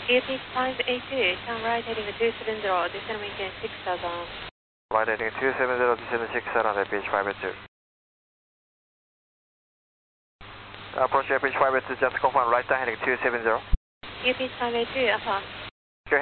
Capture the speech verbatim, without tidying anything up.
U P five eight two, turn right heading two seven zero, descend maintain six thousand. Right heading two seven zero, descend six thousand, F H five eight two. Approach F H five eight two, just confirm right turn heading two seven zero. U P five eight two, upper.